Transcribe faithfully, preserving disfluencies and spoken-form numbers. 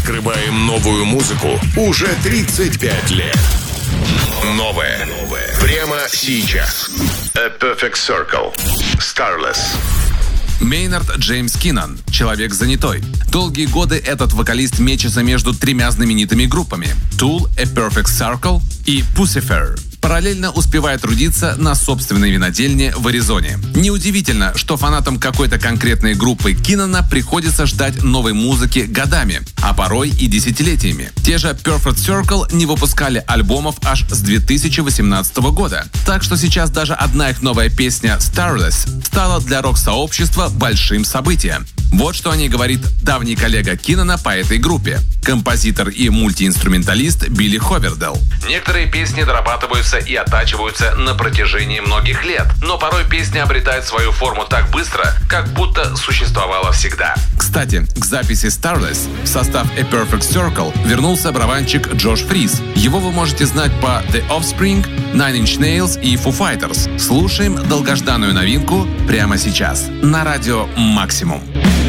Открываем новую музыку уже тридцать пять лет. Новое. Новое. Прямо сейчас. A Perfect Circle. Starless. Мейнард Джеймс Киннон, человек занятой. Долгие годы этот вокалист мечется между тремя знаменитыми группами Tool, A Perfect Circle и Pussifer. Параллельно успевает трудиться на собственной винодельне в Аризоне. Неудивительно, что фанатам какой-то конкретной группы Киннона приходится ждать новой музыки годами, а порой и десятилетиями. Те же Perfect Circle не выпускали альбомов аж с две тысячи восемнадцатого года. Так что сейчас даже одна их новая песня Starless стала для рок-сообщества большим событием. Вот что о ней говорит давний коллега Киннона по этой группе, композитор и мультиинструменталист Билли Ховердел. Некоторые песни дорабатываются и оттачиваются на протяжении многих лет, но порой песня обретает свою форму так быстро, как будто существовала всегда. Кстати, к записи Starless в состав A Perfect Circle вернулся барабанщик Джош Фриз. Его вы можете знать по The Offspring, Nine Inch Nails и Foo Fighters. Слушаем долгожданную новинку прямо сейчас на радио Максимум.